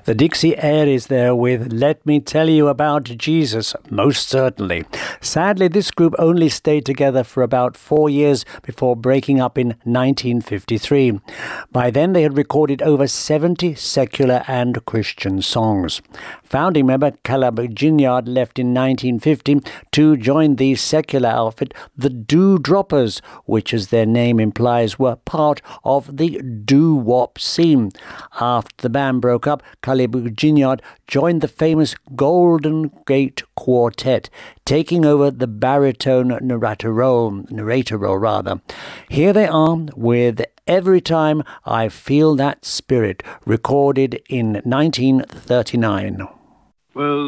The Dixie Airies there with Let Me Tell You About Jesus, most certainly. Sadly, this group only stayed together for about 4 years before breaking up in 1953. By then, they had recorded over 70 secular and Christian songs. Founding member Caleb Ginyard left in 1950 to join the secular outfit, the Dewdroppers, which, as their name implies, were part of the doo-wop scene. After the band broke up, Caleb Ginyard joined the famous Golden Gate Quartet, taking over the baritone narrator role. Here they are with Every Time I Feel That Spirit, recorded in 1939. Well,